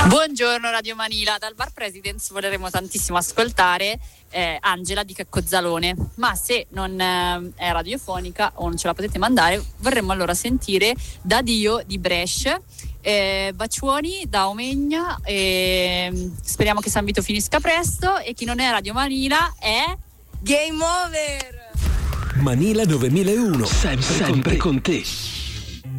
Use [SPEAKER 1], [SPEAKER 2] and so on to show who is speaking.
[SPEAKER 1] Buongiorno Radio Manila, dal Bar Presidents vorremmo tantissimo ascoltare Angela di Checcozzalone, ma se non è radiofonica o non ce la potete mandare, vorremmo allora sentire Da Dio di Brescia, baciuoni da Omegna, speriamo che San Vito finisca presto, e chi non è Radio Manila è
[SPEAKER 2] Game Over!
[SPEAKER 3] Manila 2001, sempre con te.